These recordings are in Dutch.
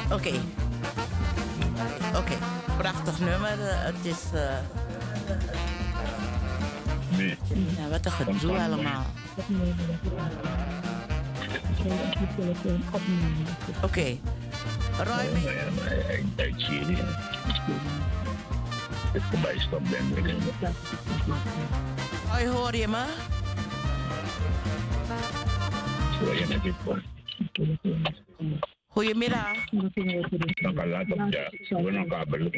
Oké, oké. Prachtig nummer. Het is... Nee, ja, wat een komt gedoe van allemaal. Oké. Roy, ben je... uit Chili. Het bijstap ben ik. Roy, hoor je me? Hoor je net iets? Goedemiddag. Dan kan laten op ja. We gaan kabel.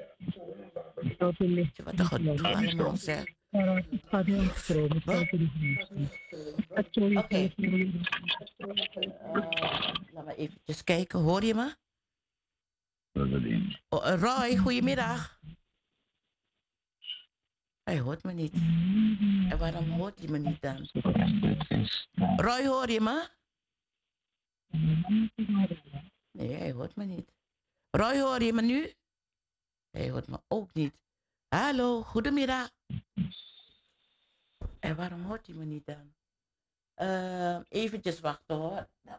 Wat een gedoe allemaal, zeg. Wat? Oké. Laat me eventjes kijken. Hoor je me? Oh, Roy, goedemiddag. Hij hoort me niet. En waarom hoort hij me niet dan? Roy, hoor je me? Nee, hij hoort me niet. Roy, hoor je me nu? Hij hoort me ook niet. Hallo, goedemiddag. En waarom hoort hij me niet dan? Eventjes wachten hoor. Nou,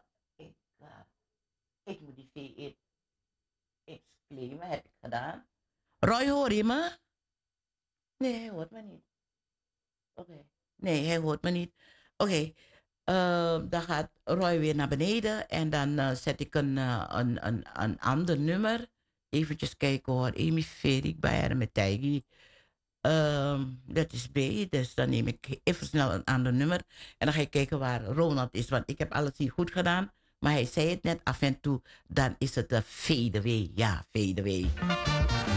ik moet die VX claimen, heb ik gedaan. Roy, hoor je me? Nee, hij hoort me niet. Oké. Nee, hij hoort me niet. Oké. Dan gaat Roy weer naar beneden en dan zet ik een ander nummer. Eventjes kijken hoor. Amy Ferik bij haar met Tijgi. Dat is B, dus dan neem ik even snel een ander nummer. En dan ga ik kijken waar Ronald is, want ik heb alles hier goed gedaan. Maar hij zei het net af en toe, dan is het de fade away. Ja, fade away.